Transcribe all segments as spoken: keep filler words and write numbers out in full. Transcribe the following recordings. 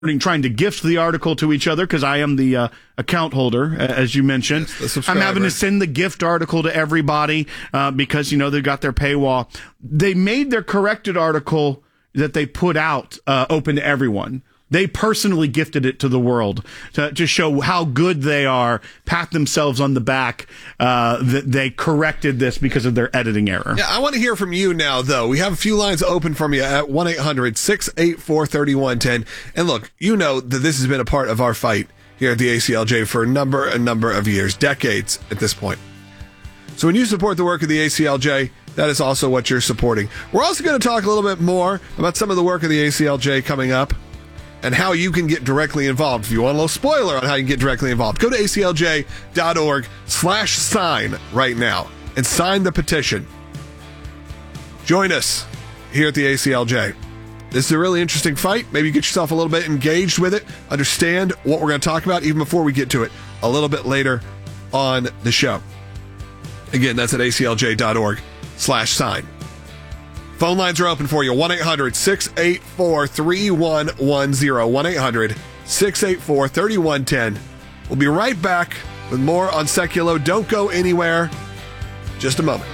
trying to gift the article to each other because I am the uh, account holder, as you mentioned. Yes, I'm having to send the gift article to everybody uh, because, you know, they've got their paywall. They made their corrected article that they put out uh, open to everyone. They personally gifted it to the world to, to show how good they are, pat themselves on the back uh, that they corrected this because of their editing error. Yeah, I want to hear from you now, though. We have a few lines open from you at one eight hundred six eight four three one one zero. And look, you know that this has been a part of our fight here at the A C L J for a number, a number of years, decades at this point. So when you support the work of the A C L J, that is also what you're supporting. We're also going to talk a little bit more about some of the work of the A C L J coming up and how you can get directly involved. If you want a little spoiler on how you can get directly involved, go to aclj.org slash sign right now and sign the petition. Join us here at the A C L J. This is a really interesting fight. Maybe you get yourself a little bit engaged with it, understand what we're going to talk about even before we get to it a little bit later on the show. Again, that's at aclj.org slash sign. Phone lines are open for you. one eight hundred six eight four three one one zero. one eight hundred six eight four three one one zero. We'll be right back with more on Seculo. Don't go anywhere. Just a moment.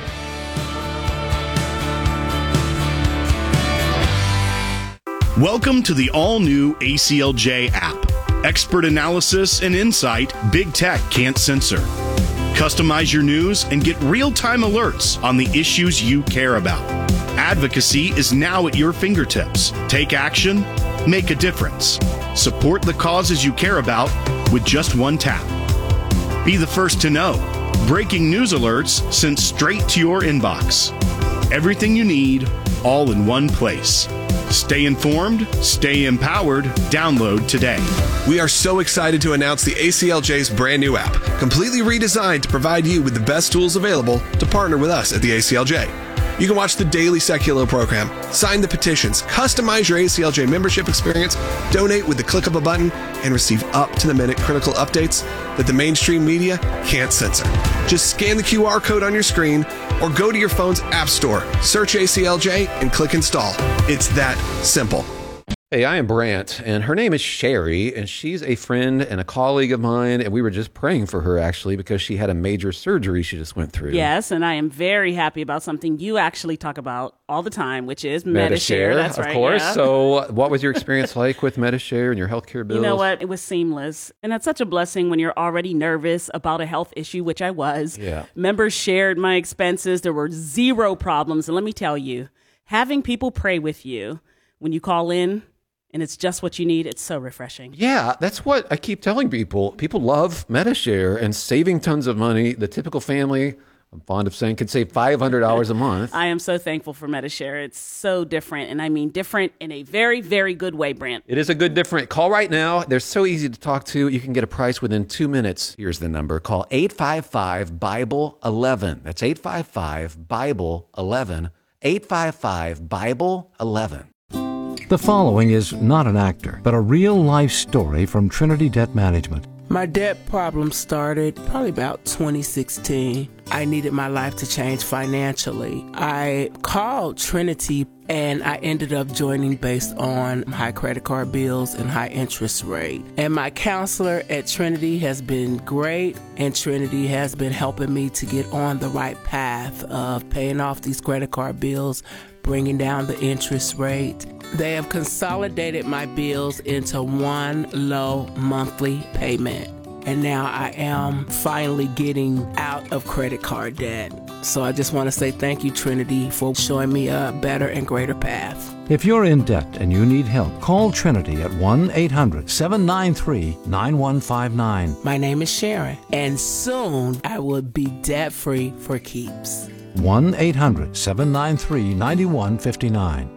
Welcome to the all-new A C L J app. Expert analysis and insight big tech can't censor. Customize your news and get real-time alerts on the issues you care about. Advocacy is now at your fingertips. Take action, make a difference. Support the causes you care about with just one tap. Be the first to know. Breaking news alerts sent straight to your inbox. Everything you need, all in one place. Stay informed, stay empowered. Download today. We are so excited to announce the A C L J's brand new app, completely redesigned to provide you with the best tools available to partner with us at the A C L J. You can watch the daily Seculo program, sign the petitions, customize your A C L J membership experience, donate with the click of a button, and receive up-to-the-minute critical updates that the mainstream media can't censor. Just scan the Q R code on your screen or go to your phone's app store, search A C L J, and click install. It's that simple. Hey, I am Brant, and her name is Sherry, and she's a friend and a colleague of mine, and we were just praying for her, actually, because she had a major surgery she just went through. Yes, and I am very happy about something you actually talk about all the time, which is Medi-Share. Medi-Share, That's of right, course. yeah. So what was your experience like with Medi-Share and your healthcare bills? You know what? It was seamless, and it's such a blessing when you're already nervous about a health issue, which I was. Yeah. Members shared my expenses. There were zero problems, and let me tell you, having people pray with you when you call in, and it's just what you need. It's so refreshing. Yeah, that's what I keep telling people. People love Medi-Share and saving tons of money. The typical family, I'm fond of saying, could save five hundred dollars a month. I am so thankful for Medi-Share. It's so different, and I mean different in a very, very good way, Brant. It is a good different. Call right now. They're so easy to talk to. You can get a price within two minutes. Here's the number. Call eight five five Bible eleven. That's eight five five Bible eleven. eight five five Bible eleven. The following is not an actor, but a real-life story from Trinity Debt Management. My debt problem started probably about twenty sixteen. I needed my life to change financially. I called Trinity and I ended up joining based on high credit card bills and high interest rate. And my counselor at Trinity has been great, and Trinity has been helping me to get on the right path of paying off these credit card bills, bringing down the interest rate. They have consolidated my bills into one low monthly payment. And now I am finally getting out of credit card debt. So I just want to say thank you, Trinity, for showing me a better and greater path. If you're in debt and you need help, call Trinity at one eight hundred seven nine three nine one five nine. My name is Sharon, and soon I will be debt-free for keeps. one eight hundred seven nine three nine one five nine.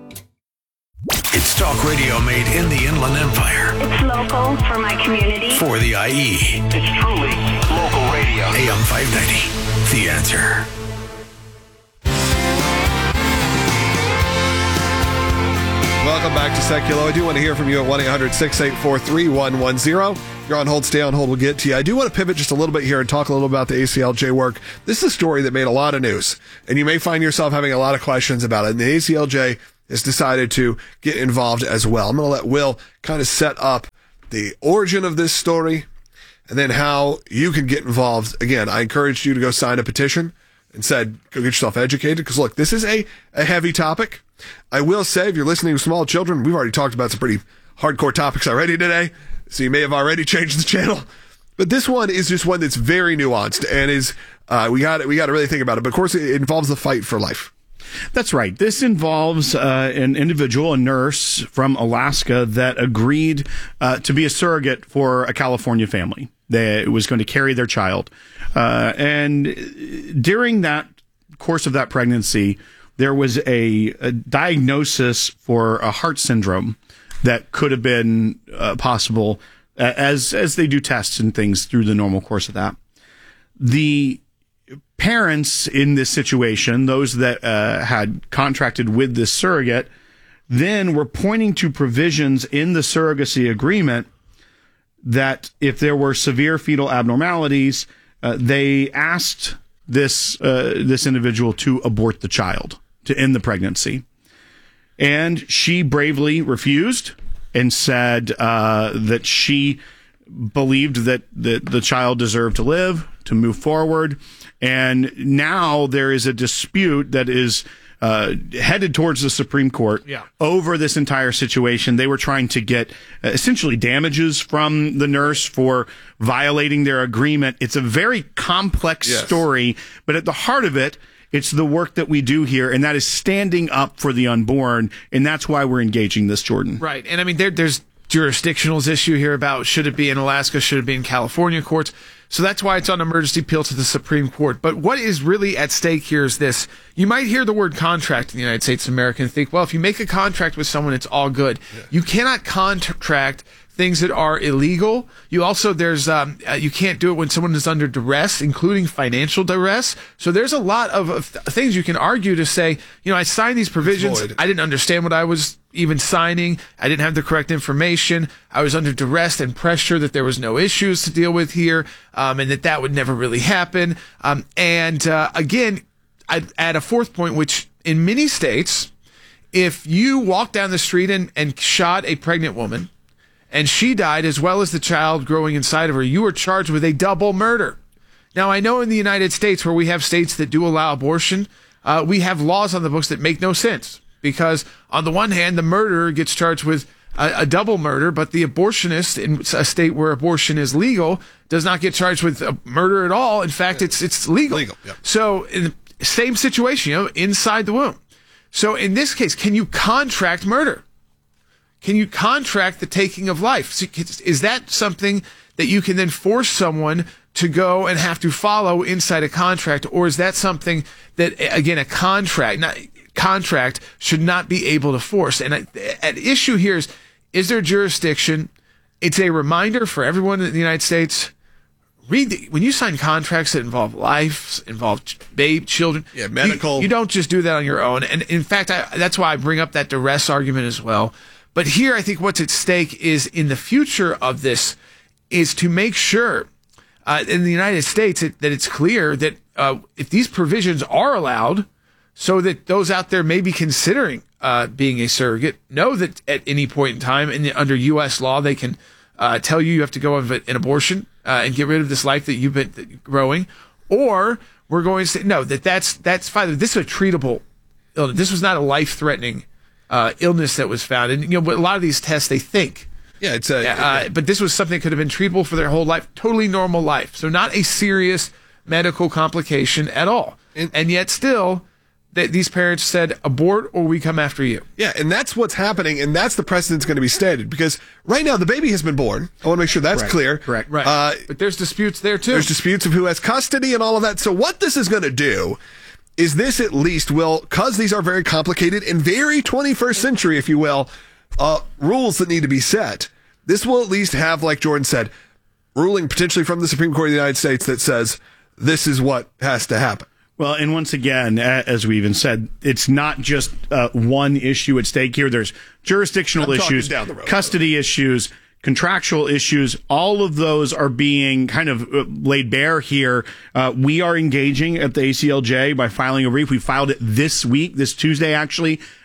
It's talk radio made in the Inland Empire. It's local for my community. For the I E. It's truly local radio. A M five ninety, The Answer. Welcome back to Seculo. I do want to hear from you at one eight hundred six eight four three one one zero. You're on hold, stay on hold, we'll get to you. I do want to pivot just a little bit here and talk a little about the A C L J work. This is a story that made a lot of news, and you may find yourself having a lot of questions about it. And the A C L J has decided to get involved as well. I'm going to let Will kind of set up the origin of this story and then how you can get involved. Again, I encouraged you to go sign a petition and said, go get yourself educated. Because look, this is a, a heavy topic. I will say, if you're listening to small children, we've already talked about some pretty hardcore topics already today. So you may have already changed the channel. But this one is just one that's very nuanced and is, uh, we got we got to really think about it. But of course, it involves the fight for life. That's right. This involves uh, an individual, a nurse from Alaska, that agreed uh, to be a surrogate for a California family that was going to carry their child. Uh, and during that course of that pregnancy, there was a, a diagnosis for a heart syndrome that could have been uh, possible as as they do tests and things through the normal course of that. The parents in this situation, those that uh, had contracted with this surrogate, then were pointing to provisions in the surrogacy agreement that if there were severe fetal abnormalities, uh, they asked this uh, this individual to abort the child, to end the pregnancy. And she bravely refused and said uh, that she believed that the, the child deserved to live, to move forward. And now there is a dispute that is uh, headed towards the Supreme Court yeah. over this entire situation. They were trying to get uh, essentially damages from the nurse for violating their agreement. It's a very complex yes. story, but at the heart of it, it's the work that we do here, and that is standing up for the unborn, and that's why we're engaging this, Jordan. Right, and I mean, there, there's jurisdictional issue here about should it be in Alaska, should it be in California courts. So that's why it's on emergency appeal to the Supreme Court. But what is really at stake here is this. You might hear the word contract in the United States of America and think, well, if you make a contract with someone, it's all good. Yeah. You cannot contract things that are illegal. You also, there's, um, uh, you can't do it when someone is under duress, including financial duress. So there's a lot of, of th- things you can argue to say, you know, I signed these provisions. I didn't understand what I was even signing. I didn't have the correct information. I was under duress and pressure that there was no issues to deal with here, um, and that that would never really happen. Um, and, uh, again, I'd add a fourth point, which in many states, if you walk down the street and, and shot a pregnant woman, and she died as well as the child growing inside of her, you are charged with a double murder. Now, I know in the United States, where we have states that do allow abortion, uh, we have laws on the books that make no sense. Because on the one hand, the murderer gets charged with a, a double murder, but the abortionist in a state where abortion is legal does not get charged with a murder at all. In fact, it's it's legal. Legal, yeah. So, in the same situation, you know, inside the womb. So, in this case, can you contract murder? Can you contract the taking of life? Is that something that you can then force someone to go and have to follow inside a contract? Or is that something that, again, a contract, not, contract should not be able to force? And at issue here is, is there jurisdiction? It's a reminder for everyone in the United States. Read the, when you sign contracts that involve lives, involve babe, children, yeah, medical. You, you don't just do that on your own. And in fact, I, that's why I bring up that duress argument as well. But here, I think what's at stake is in the future of this is to make sure uh, in the United States it, that it's clear that uh, if these provisions are allowed, so that those out there may be considering uh, being a surrogate know that at any point in time in the, under U S law, they can uh, tell you you have to go have an abortion uh, and get rid of this life that you've been growing, or we're going to say, no, that that's, that's fine. This is a treatable illness. This was not a life-threatening Uh, illness that was found. And, you know, a lot of these tests, they think. Yeah, it's a. Uh, yeah. But this was something that could have been treatable for their whole life. Totally normal life. So not a serious medical complication at all. And, and yet still, th- these parents said, abort or we come after you. Yeah, and that's what's happening, and that's the precedent's going to be stated. Because right now, the baby has been born. I want to make sure that's Correct. clear. Correct. Right. Uh, but there's disputes there, too. There's disputes of who has custody and all of that. So what this is going to do is this at least will, because these are very complicated and very twenty-first century, if you will, uh, rules that need to be set. This will at least have, like Jordan said, ruling potentially from the Supreme Court of the United States that says this is what has to happen. Well, and once again, as we even said, it's not just uh, one issue at stake here. There's jurisdictional I'm issues, down the road, custody issues, contractual issues. All of those are being kind of laid bare here. Uh, we are engaging at the A C L J by filing a brief. We filed it this week, this Tuesday, actually,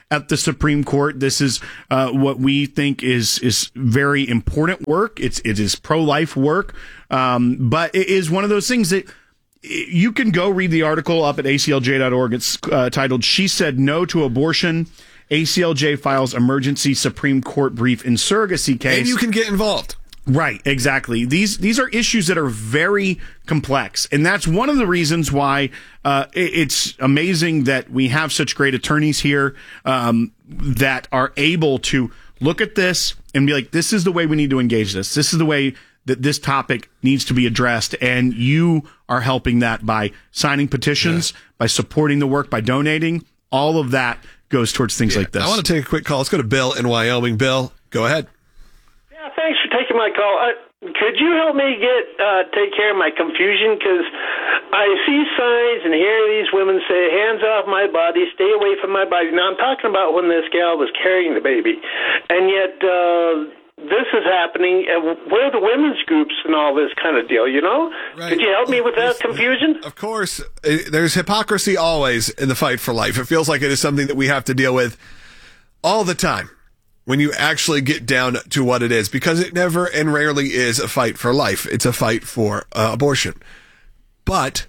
at the Supreme Court. This is uh, what we think is is very important work. It's it is pro-life work, um, but it is one of those things that you can go read the article up at A C L J dot org. It's uh, titled "She Said No to Abortion. A C L J files emergency Supreme Court brief in surrogacy case." And you can get involved. Right, exactly. These these are issues that are very complex, and that's one of the reasons why uh, it, it's amazing that we have such great attorneys here um, that are able to look at this and be like, "This is the way we need to engage this. This is the way that this topic needs to be addressed," and you are helping that by signing petitions, yeah. by supporting the work, by donating. All of that goes towards things yeah. like this. I want to take a quick call. Let's go to Bill in Wyoming. Bill, go ahead. Thanks for taking my call. Uh, could you help me get uh, take care of my confusion? Because I see signs and hear these women say, "Hands off my body, stay away from my body." Now, I'm talking about when this gal was carrying the baby. And yet uh, this is happening. Uh, where are the women's groups and all this kind of deal, you know? Right. Could you help me with that confusion? Of course. There's hypocrisy always in the fight for life. It feels like it is something that we have to deal with all the time when you actually get down to what it is, because it never and rarely is a fight for life. It's a fight for uh, abortion. But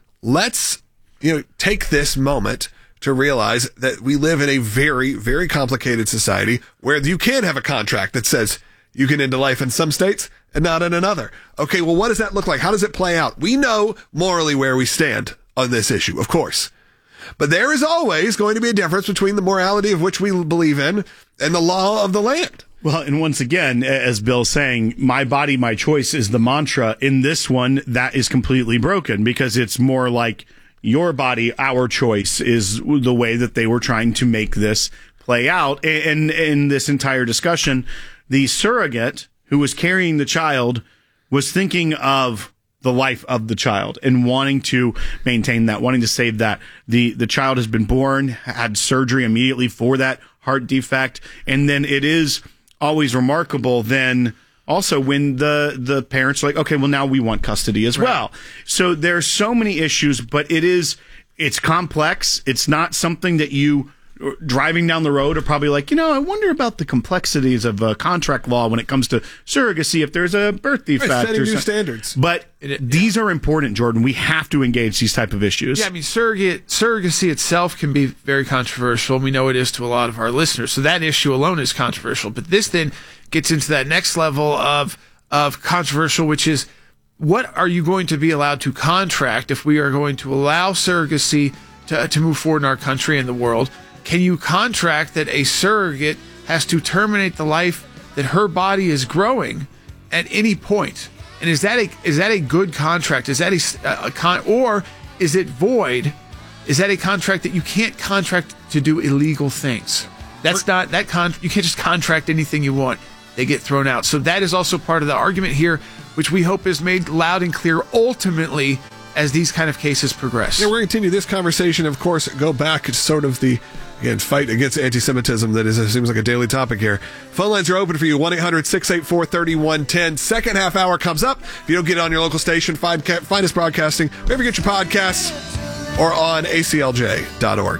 let's, you know, take this moment to realize that we live in a very, very complicated society where you can have a contract that says you can end a life in some states and not in another. Okay, well, what does that look like? How does it play out? We know morally where we stand on this issue, of course. But there is always going to be a difference between the morality of which we believe in and the law of the land. Well, and once again, as Bill's saying, my body, my choice is the mantra. In this one, that is completely broken because it's more like your body, our choice is the way that they were trying to make this play out. And in this entire discussion, the surrogate who was carrying the child was thinking of the life of the child and wanting to maintain that, wanting to save that. The the child has been born, had surgery immediately for that heart defect. And then it is always remarkable then also when the, the parents are like, okay, well, now we want custody as right. well. So there's so many issues, but it is, it's complex. It's not something that you driving down the road are probably like, you know, I wonder about the complexities of uh, contract law when it comes to surrogacy, if there's a birth defect. Right, setting or new some, standards. But it, it, these yeah. are important, Jordan. We have to engage these type of issues. Yeah, I mean, surrogate surrogacy itself can be very controversial. We know it is to a lot of our listeners. So that issue alone is controversial. But this then gets into that next level of of controversial, which is what are you going to be allowed to contract if we are going to allow surrogacy to, to move forward in our country and the world? Can you contract that a surrogate has to terminate the life that her body is growing at any point? And is that a is that a good contract? Is that a, a con or is it void? Is that a contract that you can't contract to do illegal things? That's not that con. You can't just contract anything you want. They get thrown out. So that is also part of the argument here, which we hope is made loud and clear ultimately as these kind of cases progress. Yeah, we're going to continue this conversation. Of course, go back to sort of the again fight against anti-Semitism that is it seems like a daily topic here. Phone lines are open for you. one eight hundred six eight four three one one zero. Second half hour comes up. If you don't get it on your local station, find, find us broadcasting wherever you get your podcasts or on A C L J dot org.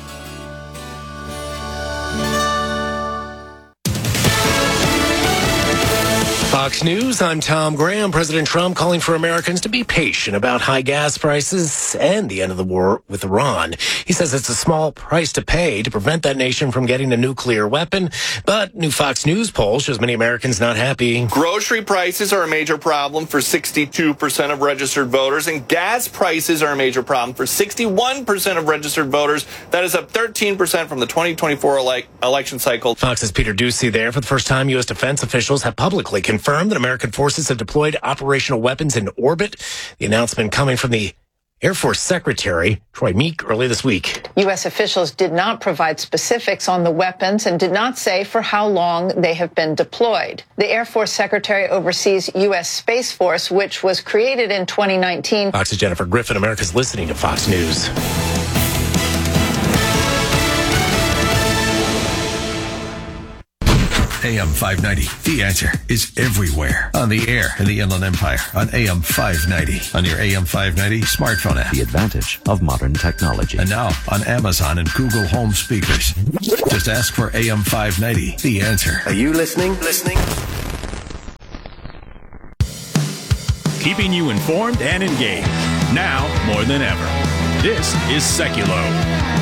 Fox News, I'm Tom Graham. President Trump calling for Americans to be patient about high gas prices and the end of the war with Iran. He says it's a small price to pay to prevent that nation from getting a nuclear weapon. But new Fox News poll shows many Americans not happy. Grocery prices are a major problem for sixty-two percent of registered voters, and gas prices are a major problem for sixty-one percent of registered voters. That is up thirteen percent from the twenty twenty-four ele- election cycle. Fox's Peter Ducey there. For the first time, U S defense officials have publicly confirmed that American forces have deployed operational weapons in orbit. The announcement coming from the Air Force Secretary Troy Meek early this week. U S officials did not provide specifics on the weapons and did not say for how long they have been deployed. The Air Force Secretary oversees U S Space Force, which was created in twenty nineteen. Fox's Jennifer Griffin. America's listening to Fox News. A M five ninety. The Answer is everywhere. On the air in the Inland Empire on A M five ninety. On your A M five ninety smartphone app. The advantage of modern technology. And now on Amazon and Google Home speakers. Just ask for A M five ninety. The Answer. Are you listening? Listening? Keeping you informed and engaged. Now more than ever. This is Seculo.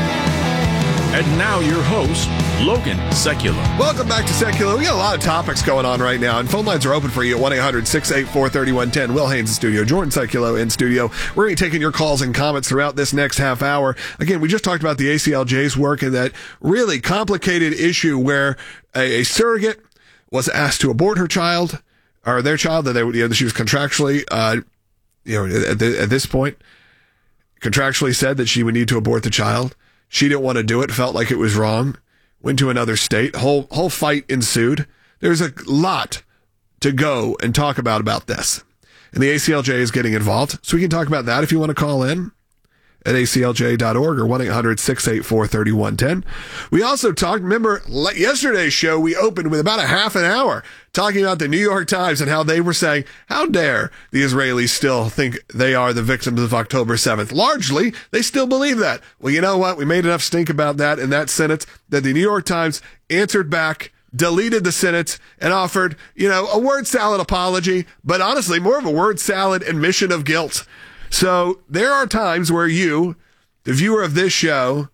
And now your host, Logan Seculo. Welcome back to Seculo. We got a lot of topics going on right now, and phone lines are open for you at one eight hundred six eight four three one one zero. Will Haynes in studio, Jordan Seculo in studio. We're going to be taking your calls and comments throughout this next half hour. Again, we just talked about the A C L J's work and that really complicated issue where a, a surrogate was asked to abort her child, or their child, that they, you know, she was contractually, uh, you know, at, the, at this point, contractually said that she would need to abort the child. She didn't want to do it, felt like it was wrong, went to another state, whole whole fight ensued. There's a lot to go and talk about about this. And the A C L J is getting involved, so we can talk about that if you want to call in at A C L J dot org or one eight hundred six eight four three one one zero. We also talked, remember, yesterday's show, we opened with about a half an hour talking about the New York Times and how they were saying, how dare the Israelis still think they are the victims of October seventh? Largely, they still believe that. Well, you know what? We made enough stink about that in that sentence that the New York Times answered back, deleted the sentence, and offered, you know, a word salad apology, but honestly, more of a word salad admission of guilt. So there are times where you, the viewer of this show,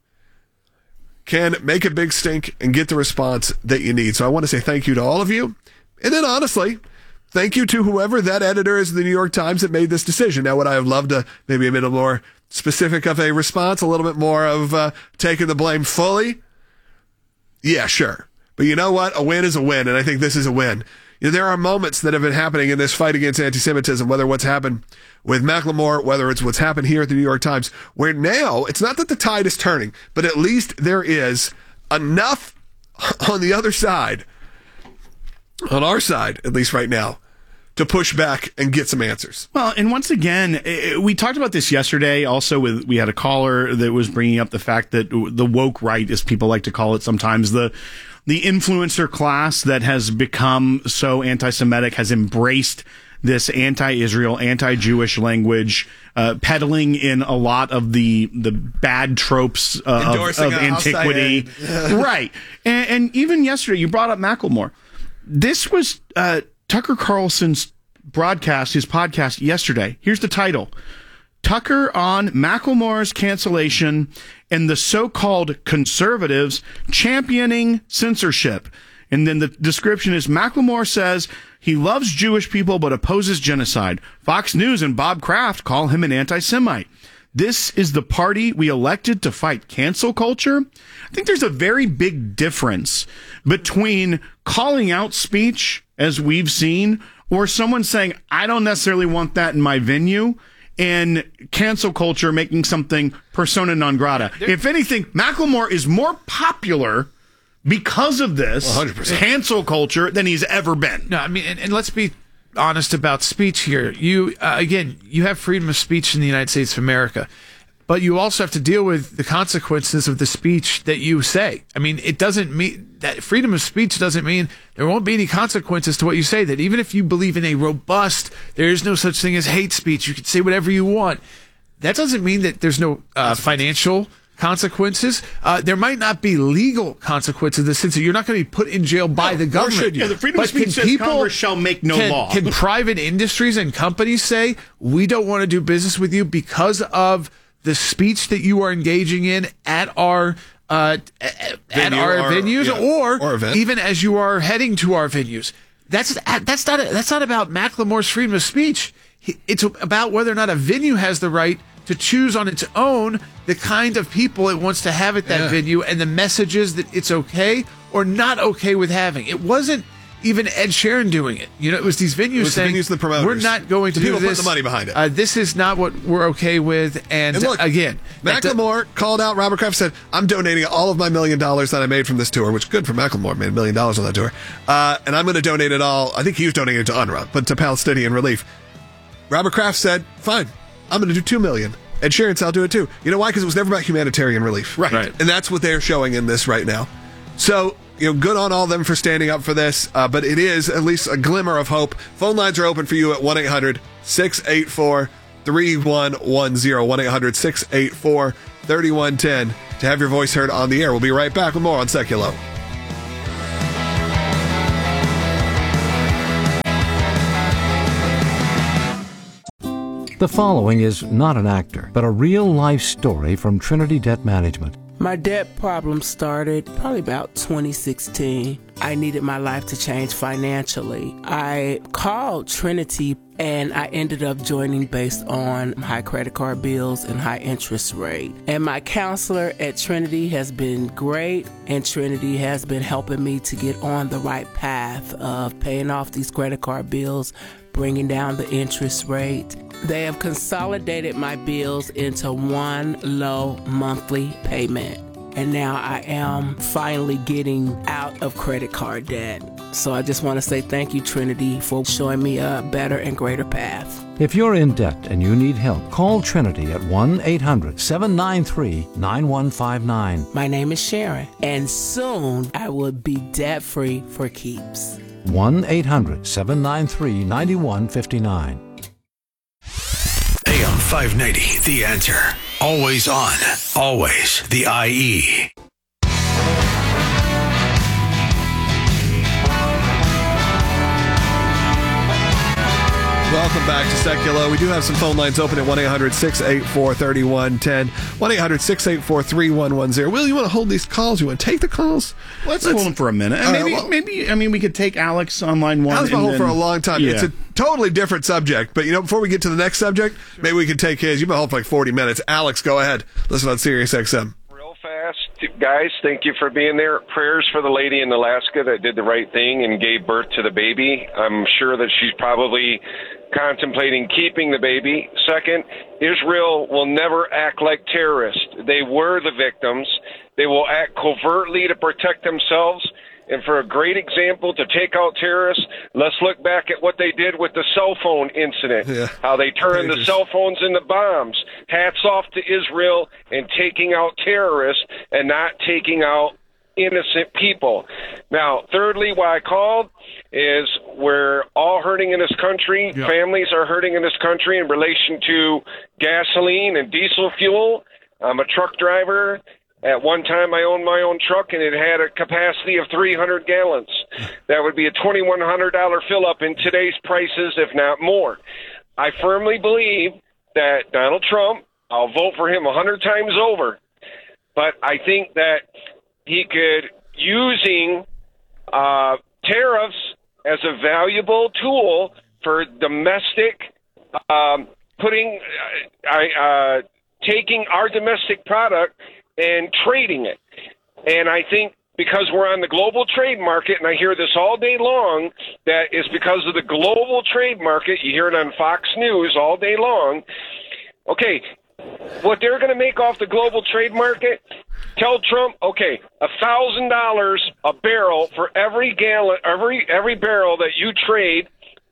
can make a big stink and get the response that you need. So I want to say thank you to all of you. And then honestly, thank you to whoever that editor is in the New York Times that made this decision. Now, would I have loved to maybe a little more specific of a response, a little bit more of uh, taking the blame fully? Yeah, sure. But you know what? A win is a win, and I think this is a win. You know, there are moments that have been happening in this fight against anti-Semitism, whether what's happened with Macklemore, whether it's what's happened here at the New York Times, where now it's not that the tide is turning, but at least there is enough on the other side, on our side, at least right now, to push back and get some answers. Well, and once again, we talked about this yesterday. Also, with we had a caller that was bringing up the fact that the woke right, as people like to call it sometimes, the the influencer class that has become so anti-Semitic has embraced this anti-Israel, anti-Jewish language, uh, peddling in a lot of the the bad tropes uh, of, of antiquity. Right. And, and even yesterday, you brought up Macklemore. This was uh, Tucker Carlson's broadcast, his podcast yesterday. Here's the title. Tucker on Macklemore's cancellation and the so-called conservatives championing censorship. And then the description is Macklemore says he loves Jewish people but opposes genocide. Fox News and Bob Kraft call him an anti-Semite. This is the party we elected to fight cancel culture. I think there's a very big difference between calling out speech, as we've seen, or someone saying, I don't necessarily want that in my venue, and cancel culture making something persona non grata. There, if anything, Macklemore is more popular because of this one hundred percent cancel culture than he's ever been. No, I mean, and, and let's be honest about speech here. You, uh, again, you have freedom of speech in the United States of America, but you also have to deal with the consequences of the speech that you say. I mean, it doesn't mean that freedom of speech doesn't mean there won't be any consequences to what you say. That even if you believe in a robust, there is no such thing as hate speech, you can say whatever you want. That doesn't mean that there's no uh, financial consequences. Uh, there might not be legal consequences in the sense that you're not going to be put in jail by no, the government. Should you? Yeah, the freedom but of speech says Congress shall make no can, law. Can private industries and companies say, we don't want to do business with you because of the speech that you are engaging in at our uh, at Venue our or, venues, yeah, or, or even as you are heading to our venues? That's that's not that's not about Macklemore's freedom of speech. It's about whether or not a venue has the right to choose on its own the kind of people it wants to have at that yeah. venue and the messages that it's okay or not okay with having. It wasn't even Ed Sheeran doing it. You know, it was these venues was saying, the venues, the promoters. We're not going to the do people this. put the money behind it. Uh, this is not what we're okay with. And, and look, again, Macklemore called out, Robert Kraft said, I'm donating all of my million dollars that I made from this tour, which good for Macklemore, made a million dollars on that tour. Uh, and I'm going to donate it all. I think he was donating it to UNRWA, but to Palestinian relief. Robert Kraft said, fine, I'm going to do two million. Ed Sheeran said, I'll do it too. You know why? Because it was never about humanitarian relief. Right. right. And that's what they're showing in this right now. So you know, good on all of them for standing up for this, uh, but it is at least a glimmer of hope. Phone lines are open for you at one eight hundred six eight four three one one zero, one eight hundred six eight four three one one zero to have your voice heard on the air. We'll be right back with more on Seculo. The following is not an actor, but a real-life story from Trinity Debt Management. My debt problem started probably about twenty sixteen. I needed my life to change financially. I called Trinity and I ended up joining based on high credit card bills and high interest rate. And my counselor at Trinity has been great, and Trinity has been helping me to get on the right path of paying off these credit card bills, bringing down the interest rate. They have consolidated my bills into one low monthly payment. And now I am finally getting out of credit card debt. So I just want to say thank you, Trinity, for showing me a better and greater path. If you're in debt and you need help, call Trinity at one eight hundred seven nine three nine one five nine. My name is Sharon, and soon I will be debt-free for keeps. one eight hundred seven nine three nine one five nine. A M five ninety, The Answer. Always on. Always the I E. Welcome back to Seculo. We do have some phone lines open at one eight hundred six eight four three one one zero, one eight hundred six eight four three one one zero. Will, you want to hold these calls? You want to take the calls? Let's, Let's hold them for a minute. And maybe, right, well, maybe, I mean, we could take Alex on line one. Alex been hold for a long time. Yeah. It's a totally different subject. But, you know, before we get to the next subject, maybe we could take his. You've been holding for like forty minutes. Alex, go ahead. Listen on Sirius X M. Real fast, guys, thank you for being there. Prayers for the lady in Alaska that did the right thing and gave birth to the baby. I'm sure that she's probably contemplating keeping the baby. Second, Israel will never act like terrorists. They were the victims. They will act covertly to protect themselves. And for a great example to take out terrorists, let's look back at what they did with the cell phone incident, yeah. how they turned the cell phones into bombs. Hats off to Israel in taking out terrorists and not taking out innocent people. Now, thirdly, why I called is we're all hurting in this country. Yep. Families are hurting in this country in relation to gasoline and diesel fuel. I'm a truck driver. At one time, I owned my own truck, and it had a capacity of three hundred gallons. That would be a twenty-one hundred dollars fill-up in today's prices, if not more. I firmly believe that Donald Trump, I'll vote for him a hundred times over, but I think that he could, using uh, tariffs as a valuable tool for domestic, um, putting, uh, uh, taking our domestic product and trading it. And I think because we're on the global trade market, and I hear this all day long, that is because of the global trade market. You hear it on Fox News all day long. Okay, what they're going to make off the global trade market, tell Trump, okay, one thousand dollars a barrel for every gallon, every every barrel that you trade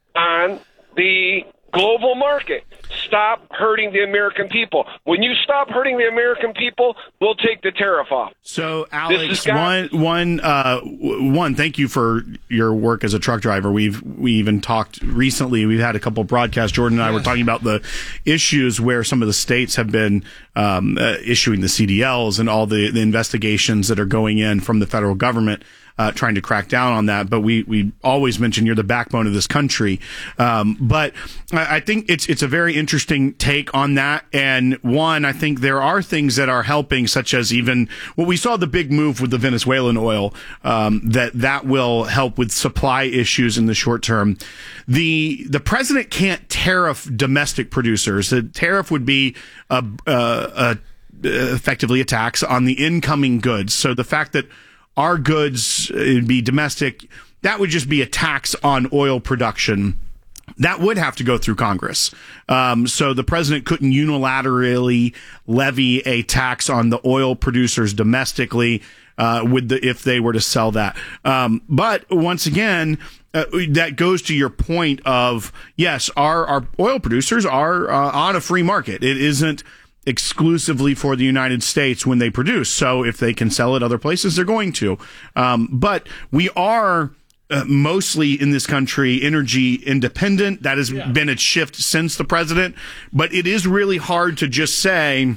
on the global market. Stop hurting the American people. When you stop hurting the American people, we'll take the tariff off. So, Alex, one, one, uh, one. Thank you for your work as a truck driver. We've we even talked recently. We've had a couple of broadcasts. Jordan and I yes. were talking about the issues where some of the states have been um, uh, issuing the C D Ls and all the, the investigations that are going in from the federal government. Uh, trying to crack down on that, but we we always mention you're the backbone of this country. Um, but I, I think it's it's a very interesting take on that. And one, I think there are things that are helping, such as even what well, we saw the big move with the Venezuelan oil, um, that that will help with supply issues in the short term. The the president can't tariff domestic producers. The tariff would be a, a, a effectively a tax on the incoming goods. So the fact that our goods uh, be domestic, that would just be a tax on oil production. That would have to go through Congress. Um, so the president couldn't unilaterally levy a tax on the oil producers domestically uh, with the, if they were to sell that. Um, but once again, uh, that goes to your point of, yes, our, our oil producers are uh, on a free market. It isn't exclusively for the United States when they produce. So if they can sell it other places, they're going to. Um, but we are uh, mostly in this country energy independent. That has yeah. been a shift since the president. But it is really hard to just say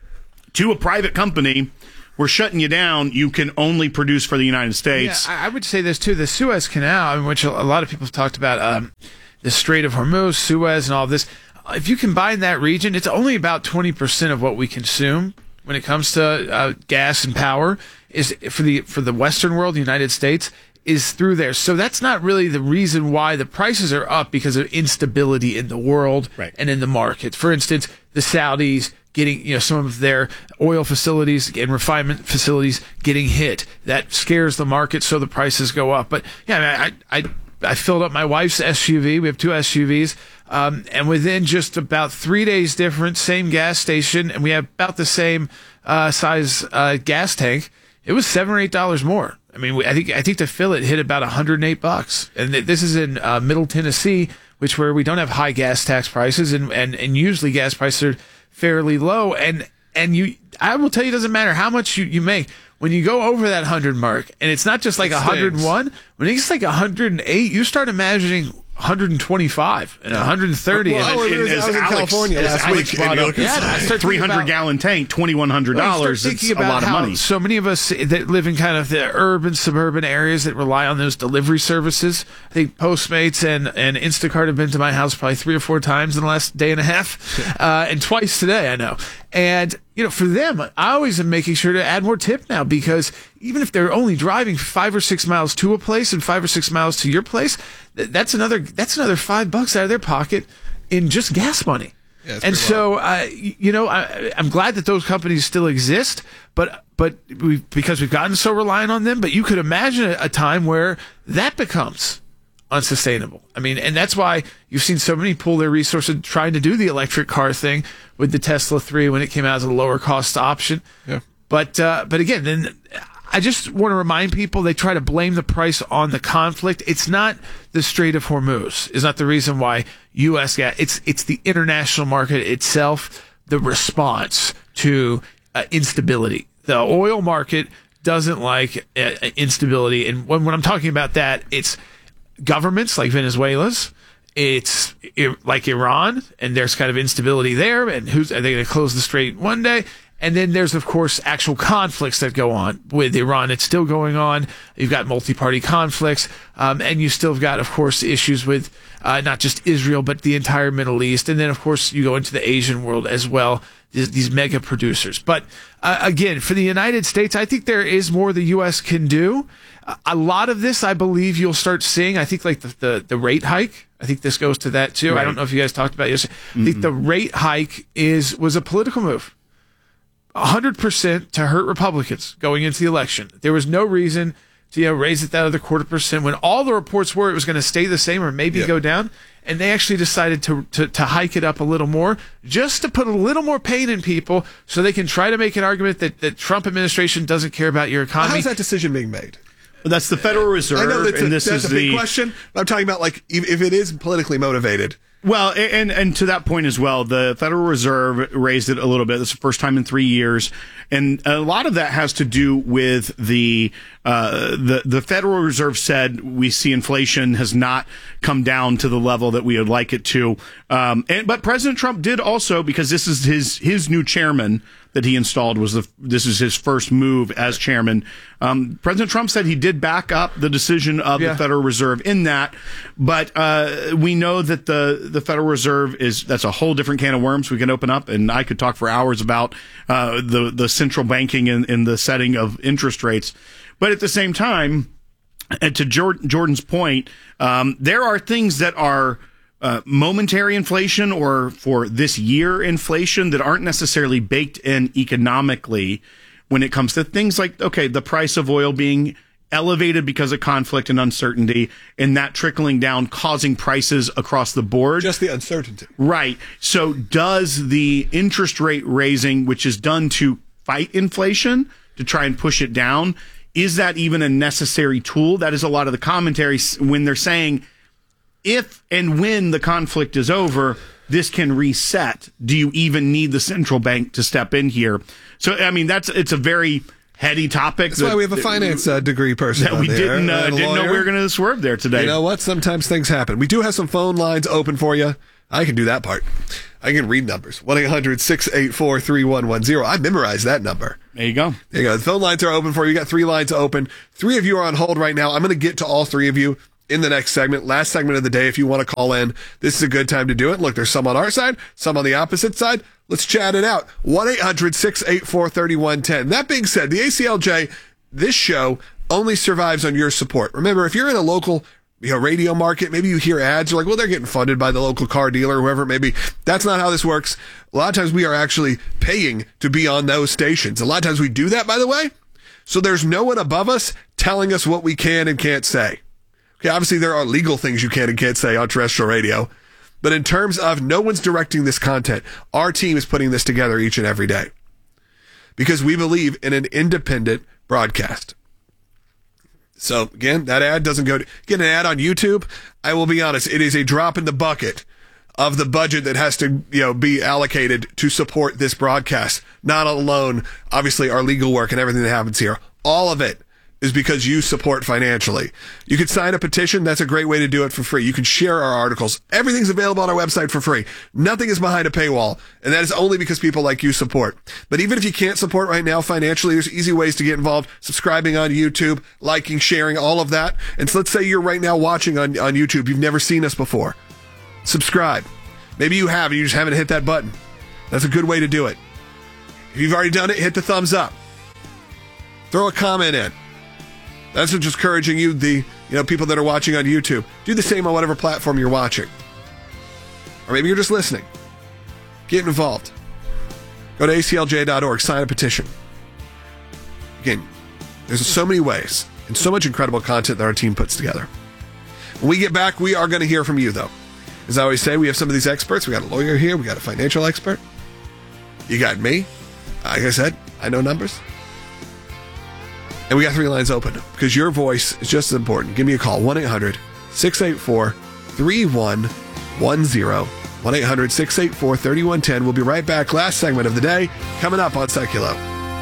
to a private company, we're shutting you down. You can only produce for the United States. Yeah, I would say this too. The Suez Canal, in which a lot of people have talked about, um, the Strait of Hormuz, Suez, and all of this. If you combine that region, it's only about twenty percent of what we consume when it comes to uh, gas and power is for the for the Western world, the United States, is through there. So that's not really the reason why the prices are up, because of instability in the world right. and in the market. For instance, the Saudis getting, you know, some of their oil facilities and refinement facilities getting hit. That scares the market, so the prices go up. But yeah, I I I filled up my wife's S U V. We have two S U Vs. Um, and within just about three days difference, same gas station, and we have about the same uh, size uh, gas tank. It was seven or eight dollars more. I mean, we, I think I think to fill it hit about one hundred eight bucks. And th- this is in uh, Middle Tennessee, which where we don't have high gas tax prices, and, and, and usually gas prices are fairly low. And and you, I will tell you, it doesn't matter how much you, you make. When you go over that one hundred mark, and it's not just like one hundred one, when it's like one hundred eight, you start imagining one hundred twenty-five and one hundred thirty. Well, and, and, and I was in Alex, California last Alex week. brought up yeah, a three hundred gallon tank, twenty-one hundred dollars. It's a lot of money. So many of us that live in kind of the urban, suburban areas that rely on those delivery services. I think Postmates and, and Instacart have been to my house probably three or four times in the last day and a half, uh, and twice today, I know. And, you know, for them, I always am making sure to add more tip now, because even if they're only driving five or six miles to a place and five or six miles to your place, that's another that's another five bucks out of their pocket in just gas money. Yeah, and so, uh, you know, I, I'm glad that those companies still exist, but but we because we've gotten so reliant on them. But you could imagine a, a time where that becomes unsustainable. I mean, and that's why you've seen so many pool their resources trying to do the electric car thing with the Tesla three when it came out as a lower cost option. Yeah. But uh, but again, then I just want to remind people, they try to blame the price on the conflict. It's not the Strait of Hormuz. It's not the reason why U S gas. It's it's the international market itself, the response to uh, instability. The oil market doesn't like uh, instability, and when, when I'm talking about that, it's governments like Venezuela's. It's like Iran, and there's kind of instability there. And who's are they going to close the strait one day? And then there's, of course, actual conflicts that go on with Iran. It's still going on. You've got multi-party conflicts, um, and you still have got, of course, issues with uh, not just Israel, but the entire Middle East. And then, of course, you go into the Asian world as well, these, these mega producers. But uh, again, for the United States, I think there is more the U S can do. A lot of this, I believe, you'll start seeing. I think like the, the, the rate hike. I think this goes to that too. Right. I don't know if you guys talked about it yesterday. Mm-hmm. I think the rate hike is was a political move. one hundred percent to hurt Republicans going into the election. There was no reason to, you know, raise it that other quarter percent when all the reports were it was going to stay the same or maybe yeah. go down. And they actually decided to, to to hike it up a little more just to put a little more pain in people so they can try to make an argument that the Trump administration doesn't care about your economy. How's that decision being made? Well, that's the Federal Reserve. I know that's and a, this that's is a big the question. I'm talking about like if, if it is politically motivated. Well, and and to that point as well, the Federal Reserve raised it a little bit. This is the first time in three years, and a lot of that has to do with the uh, the the Federal Reserve said we see inflation has not come down to the level that we would like it to. Um, and but President Trump did also, because this is his his new chairman that he installed, was the this is his first move as chairman. Um, President Trump said he did back up the decision of yeah. the Federal Reserve in that, but uh, we know that the the Federal Reserve is that's a whole different can of worms we can open up, and I could talk for hours about uh, the the central banking in, in the setting of interest rates. But at the same time, and to Jordan's point, um, there are things that are Uh, momentary inflation or for this year inflation that aren't necessarily baked in economically when it comes to things like, okay, the price of oil being elevated because of conflict and uncertainty, and that trickling down, causing prices across the board. Just the uncertainty. Right. So does the interest rate raising, which is done to fight inflation, to try and push it down, is that even a necessary tool? That is a lot of the commentary when they're saying, if and when the conflict is over, this can reset. Do you even need the central bank to step in here? So, I mean, that's it's a very heady topic. That's that, why we have a finance uh, degree person that we on there, didn't uh, and a didn't know lawyer. we were going to swerve there today. You know what? Sometimes things happen. We do have some phone lines open for you. I can do that part. I can read numbers. one eight hundred six eight four three one one zero. I memorized that number. There you go. There you go. The phone lines are open for you. You got three lines open. Three of you are on hold right now. I'm going to get to all three of you in the next segment. Last segment of the day. If you want to call in, this is a good time to do it. Look, there's some on our side, some on the opposite side. Let's chat it out. one eight hundred six eight four three one one zero. That being said, the A C L J, this show only survives on your support. Remember, if you're in a local you know, radio market, maybe you hear ads, you're like, well, they're getting funded by the local car dealer, whoever it may be. That's not how this works. A lot of times we are actually paying to be on those stations. A lot of times we do that, by the way. So there's no one above us telling us what we can and can't say. Okay, obviously there are legal things you can and can't say on terrestrial radio. But in terms of no one's directing this content, our team is putting this together each and every day. Because we believe in an independent broadcast. So again, that ad doesn't go to get an ad on YouTube. I will be honest, it is a drop in the bucket of the budget that has to, you know, be allocated to support this broadcast. Not alone, obviously, our legal work and everything that happens here. All of it is because you support financially. You can sign a petition. That's a great way to do it for free. You can share our articles. Everything's available on our website for free. Nothing is behind a paywall. And that is only because people like you support. But even if you can't support right now financially, there's easy ways to get involved. Subscribing on YouTube, liking, sharing, all of that. And so let's say you're right now watching on, on YouTube. You've never seen us before. Subscribe. Maybe you have, and you just haven't hit that button. That's a good way to do it. If you've already done it, hit the thumbs up. Throw a comment in. That's just encouraging you, the you know people that are watching on YouTube. Do the same on whatever platform you're watching. Or maybe you're just listening. Get involved. Go to A C L J dot org, sign a petition. Again, there's so many ways and so much incredible content that our team puts together. When we get back, we are going to hear from you, though. As I always say, we have some of these experts. We got a lawyer here. We got a financial expert. You got me. Like I said, I know numbers. And we got three lines open because your voice is just as important. Give me a call. one eight hundred six eight four three one one zero. one eight hundred six eight four three one one zero. We'll be right back. Last segment of the day coming up on Seculo.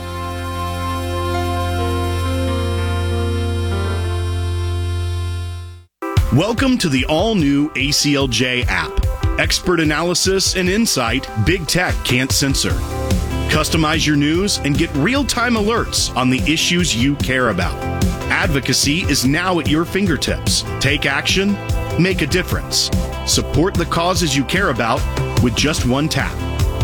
Welcome to the all-new A C L J app. Expert analysis and insight big tech can't censor. Customize your news and get real-time alerts on the issues you care about. Advocacy is now at your fingertips. Take action, make a difference. Support the causes you care about with just one tap.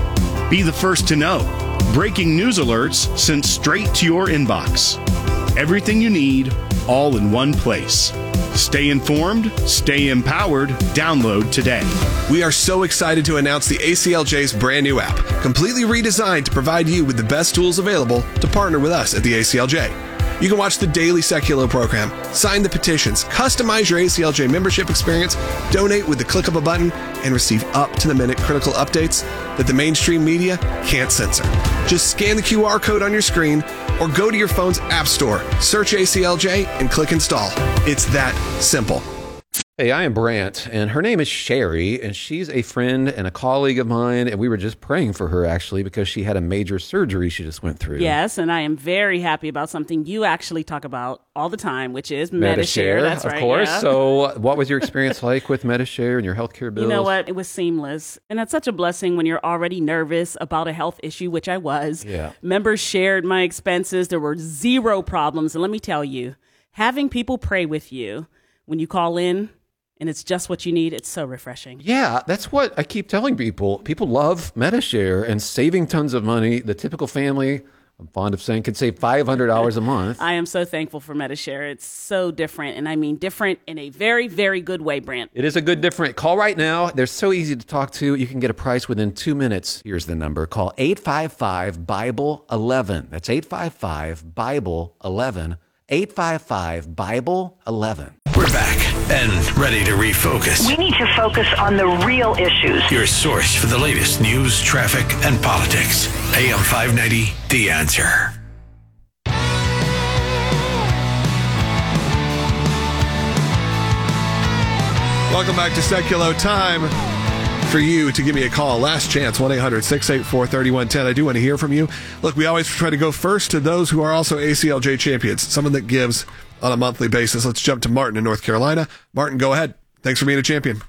Be the first to know. Breaking news alerts sent straight to your inbox. Everything you need, all in one place. Stay informed, stay empowered. Download today. We are so excited to announce the A C L J's brand new app, completely redesigned to provide you with the best tools available to partner with us at the A C L J. You can watch the daily Seculo program, sign the petitions, customize your A C L J membership experience, donate with the click of a button, and receive up-to-the-minute critical updates that the mainstream media can't censor. Just scan the Q R code on your screen or go to your phone's app store, search A C L J, and click install. It's that simple. Hey, I am Brant, and her name is Sherry, and she's a friend and a colleague of mine, and we were just praying for her, actually, because she had a major surgery she just went through. Yes, and I am very happy about something you actually talk about all the time, which is Medi-Share. That's of right, course. yeah. So what was your experience like with Medi-Share and your healthcare bills? You know what? It was seamless. And that's such a blessing when you're already nervous about a health issue, which I was. Yeah. Members shared my expenses. There were zero problems. And let me tell you, having people pray with you when you call in, and it's just what you need, it's so refreshing. Yeah, that's what I keep telling people. People love Medi-Share and saving tons of money. The typical family, I'm fond of saying, could save five hundred dollars a month. I am so thankful for Medi-Share. It's so different, and I mean different in a very, very good way, Brant. It is a good different. Call right now. They're so easy to talk to. You can get a price within two minutes. Here's the number. Call eight five five Bible eleven. That's eight five five Bible eleven. eight five five Bible eleven. We're back and ready to refocus. We need to focus on the real issues. Your source for the latest news, traffic, and politics. A M five ninety, The Answer. Welcome back to Seculo Time. for you to give me a call. Last chance, one eight hundred six eight four three one one zero. I do want to hear from you. Look, we always try to go first to those who are also A C L J champions, someone that gives on a monthly basis. Let's jump to Martin in North Carolina. Martin, go ahead. Thanks for being a champion.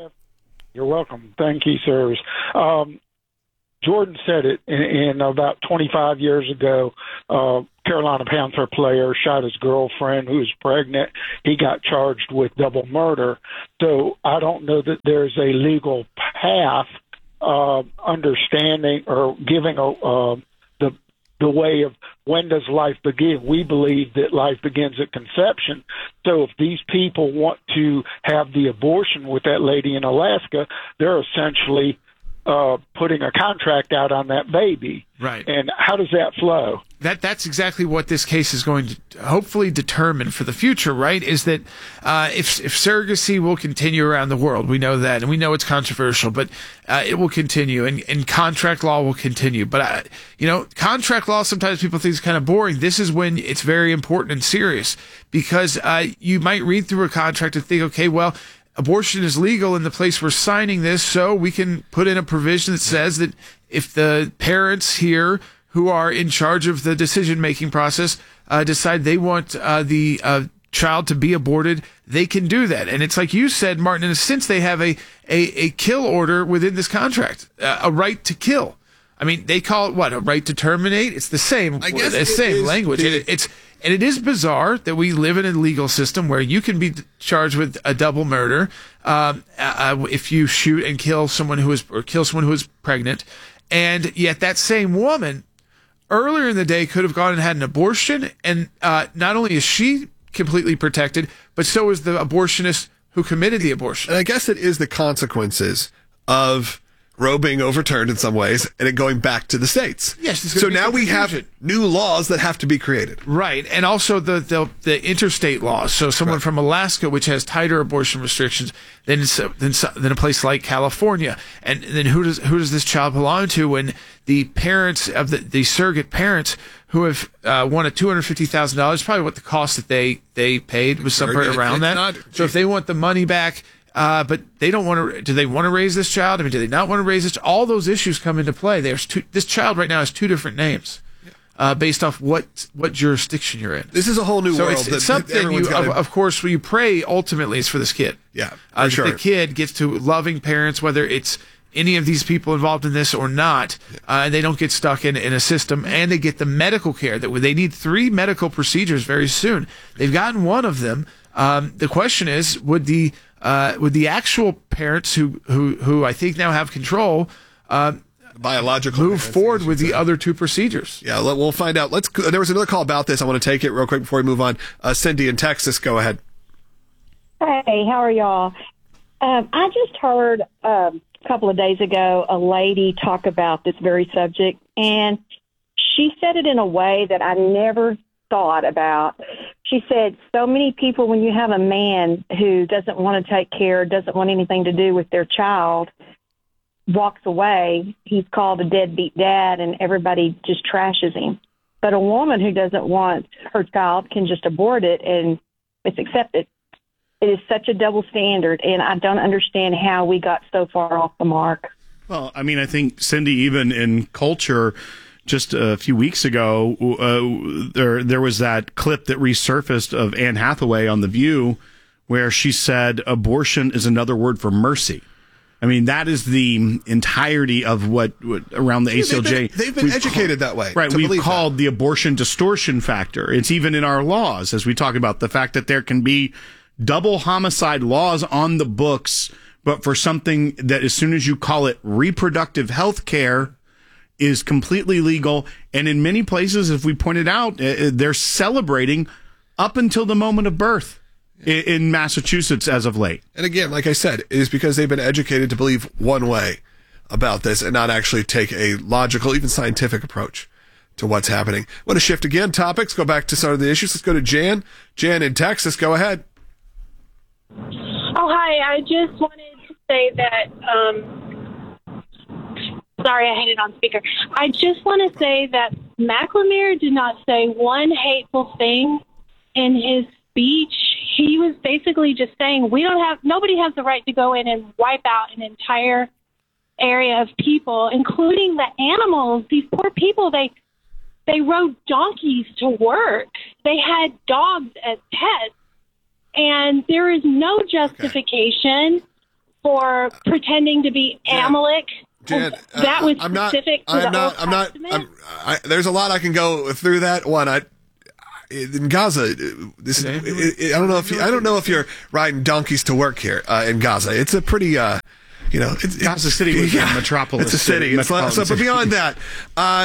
You're welcome. Thank you, sirs. Um, Jordan said it in, in about twenty-five years ago. Uh, Carolina Panther player shot his girlfriend who was pregnant. He got charged with double murder. So I don't know that there's a legal path uh, understanding or giving a, uh, the the way of when does life begin. We believe that life begins at conception. So if these people want to have the abortion with that lady in Alaska, they're essentially uh, putting a contract out on that baby. Right. And how does that flow? That that's exactly what this case is going to hopefully determine for the future, right? Is that uh, if if surrogacy will continue around the world, we know that, and we know it's controversial, but uh, it will continue, and, and contract law will continue. But uh, you know, contract law sometimes people think is kind of boring. This is when it's very important and serious, because uh, you might read through a contract and think, okay, well, abortion is legal in the place we're signing this, so we can put in a provision that says that if the parents here who are in charge of the decision-making process uh, decide they want uh, the uh, child to be aborted, they can do that. And it's like you said, Martin, in a sense, they have a, a, a kill order within this contract, uh, a right to kill. I mean, they call it, what, a right to terminate? It's the same, I guess the same language. The- It, it's And it is bizarre that we live in a legal system where you can be charged with a double murder um, uh, if you shoot and kill someone who is, or kill someone who is pregnant. And yet that same woman earlier in the day could have gone and had an abortion, and uh, not only is she completely protected, but so is the abortionist who committed the abortion. And I guess it is the consequences of Roe being overturned in some ways and it going back to the states. Yes. there's gonna So be now we confusion. have new laws that have to be created. Right, and also the, the the interstate laws. So someone right. from Alaska, which has tighter abortion restrictions than than than a place like California, and then who does who does this child belong to? When the parents of the, the surrogate parents who have uh, won a two hundred fifty thousand dollars, probably what the cost that they they paid was somewhere around that. Not, so if they want the money back. Uh, but they don't want to. Do they want to raise this child? I mean, do they not want to raise this? All those issues come into play. There's two. This child right now has two different names, uh, based off what what jurisdiction you're in. This is a whole new so world. It's, that, it's something that you, gotta... of, of course, when you pray, ultimately, it's for this kid. Yeah, for uh, sure. The kid gets to loving parents, whether it's any of these people involved in this or not, yeah. uh, and they don't get stuck in, in a system, and they get the medical care that they need. Three medical procedures very soon. They've gotten one of them. Um, the question is, would the uh, would the actual parents who who who I think now have control uh, biological move forward with the other two procedures? Yeah, we'll find out. Let's. There was another call about this. I want to take it real quick before we move on. Uh, Cindy in Texas, go ahead. Hey, how are y'all? Um, I just heard um, a couple of days ago a lady talk about this very subject, and she said it in a way that I never thought about. She said, so many people, when you have a man who doesn't want to take care, doesn't want anything to do with their child, walks away, he's called a deadbeat dad, and everybody just trashes him. But a woman who doesn't want her child can just abort it, and it's accepted. It is such a double standard, and I don't understand how we got so far off the mark. Well, I mean, I think, Cindy, even in culture, just a few weeks ago, uh, there there was that clip that resurfaced of Anne Hathaway on The View where she said abortion is another word for mercy. I mean, that is the entirety of what, what around the yeah, A C L J. They've been, they've been educated called, that way. Right. We've called that. the abortion distortion factor. It's even in our laws, as we talk about the fact that there can be double homicide laws on the books, but for something that as soon as you call it reproductive health care is completely legal. And in many places, as we pointed out, they're celebrating up until the moment of birth in Massachusetts as of late. And again, like I said, it is because they've been educated to believe one way about this and not actually take a logical, even scientific approach to what's happening. I want to shift again topics, go back to some of the issues. Let's go to Jan. Jan in Texas, go ahead. Oh, hi. I just wanted to say that, um, sorry, I had it on speaker. I just want to say that McLemore did not say one hateful thing in his speech. He was basically just saying we don't have, nobody has the right to go in and wipe out an entire area of people, including the animals. These poor people, they they rode donkeys to work. They had dogs as pets. And there is no justification okay. for pretending to be Amalek. Jan, that was I'm not, specific to I'm the not, Old I'm not, I'm, I, there's a lot I can go through that one. I, in Gaza, this is, it, it, I don't know if you, I don't know if you're riding donkeys to work here uh, in Gaza. It's a pretty, uh, you know, it's, Gaza City was yeah, a metropolis. It's a city. It's like, so, but beyond that, uh,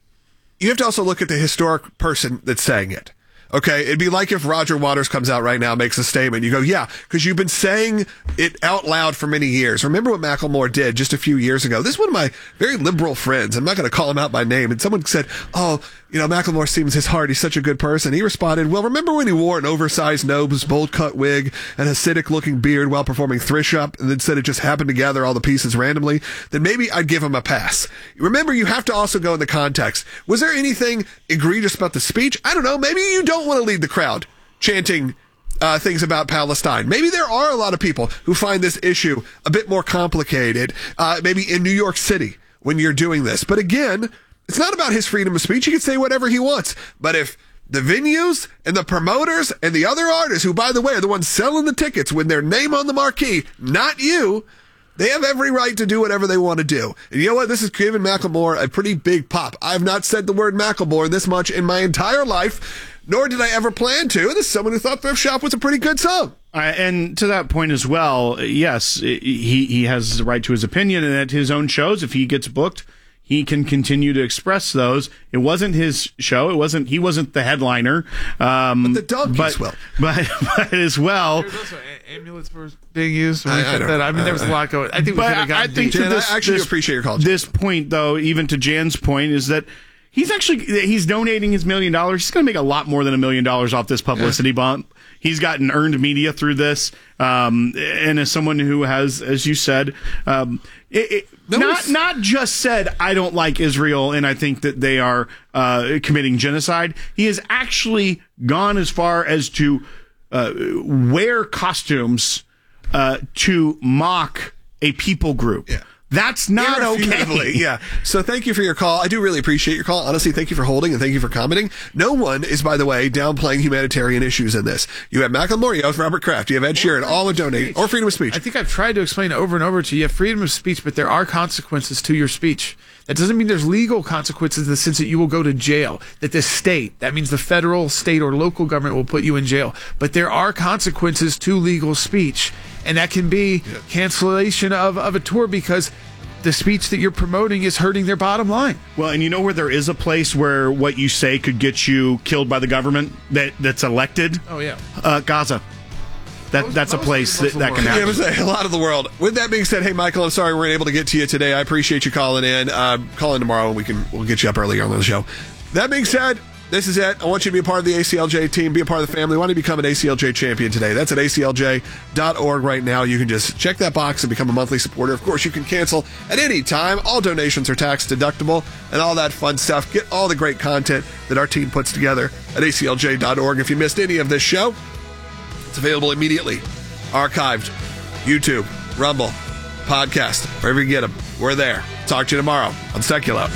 you have to also look at the historic person that's saying it. Okay, it'd be like if Roger Waters comes out right now and makes a statement. You go, yeah, because you've been saying it out loud for many years. Remember what Macklemore did just a few years ago? This is one of my very liberal friends. I'm not going to call him out by name. And someone said, oh, you know, Macklemore seems his heart. He's such a good person. He responded, well, remember when he wore an oversized nose, bold cut wig, and Hasidic looking beard while performing Thrish Up, and then said it just happened to gather all the pieces randomly? Then maybe I'd give him a pass. Remember, you have to also go in the context. Was there anything egregious about the speech? I don't know. Maybe you don't want to lead the crowd chanting uh, things about Palestine. Maybe there are a lot of people who find this issue a bit more complicated, uh, maybe in New York City when you're doing this. But again, it's not about his freedom of speech. He can say whatever he wants. But if the venues and the promoters and the other artists, who, by the way, are the ones selling the tickets with their name on the marquee, not you, they have every right to do whatever they want to do. And you know what? This is giving Macklemore a pretty big pop. I've not said the word Macklemore this much in my entire life, nor did I ever plan to. This is someone who thought Thrift Shop was a pretty good song. Uh, and to that point as well, yes, he, he has the right to his opinion, and at his own shows, if he gets booked, he can continue to express those. It wasn't his show. It wasn't. He wasn't the headliner. Um, but the donkeys but, will. But, but as well, there's also amulets were being used. I, I, that. I mean, there was a lot going. I think we could have gotten I think Jan, this, I actually this, appreciate your call. This point, though, even to Jan's point, is that he's actually he's donating his million dollars. He's going to make a lot more than a million dollars off this publicity yeah. bump. He's gotten earned media through this, um, and as someone who has, as you said, um, it, it, not not just said I don't like Israel and I think that they are uh, committing genocide. He has actually gone as far as to uh, wear costumes uh, to mock a people group. Yeah. That's not okay. Yeah. So thank you for your call. I do really appreciate your call. Honestly, thank you for holding and thank you for commenting. No one is, by the way, downplaying humanitarian issues in this. You have Macklemore, you have Robert Kraft, you have Ed Sheeran, all would donate, or freedom of speech. I think I've tried to explain over and over to you. You have freedom of speech, but there are consequences to your speech. That doesn't mean there's legal consequences in the sense that you will go to jail, that the state, that means the federal, state, or local government will put you in jail. But there are consequences to legal speech, and that can be yeah. cancellation of, of a tour because the speech that you're promoting is hurting their bottom line. Well, and you know where there is a place where what you say could get you killed by the government that, that's elected? Oh, yeah. Uh, Gaza. That most, That's a place that, that can happen. Yeah, it was a lot of the world. With that being said, hey, Michael, I'm sorry we weren't able to get to you today. I appreciate you calling in. Uh, call in tomorrow and we can, we'll get you up earlier on the show. That being said, this is it. I want you to be a part of the A C L J team, be a part of the family. Why don't you become an A C L J champion today? That's at A C L J dot org right now. You can just check that box and become a monthly supporter. Of course, you can cancel at any time. All donations are tax deductible and all that fun stuff. Get all the great content that our team puts together at A C L J dot org. If you missed any of this show, it's available immediately. Archived. YouTube, Rumble, podcast, wherever you get them. We're there. Talk to you tomorrow on Secular.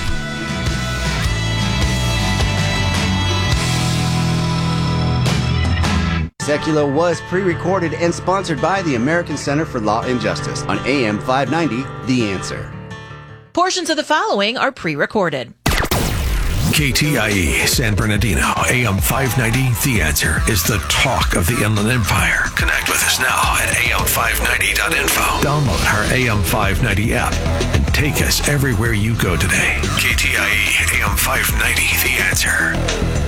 Secular was pre-recorded and sponsored by the American Center for Law and Justice on A M five ninety, The Answer. Portions of the following are pre-recorded. K T I E San Bernardino, A M five ninety, The Answer is the talk of the Inland Empire. Connect with us now at A M five ninety dot info. Download our A M five ninety app and take us everywhere you go today. K T I E A M five ninety, The Answer.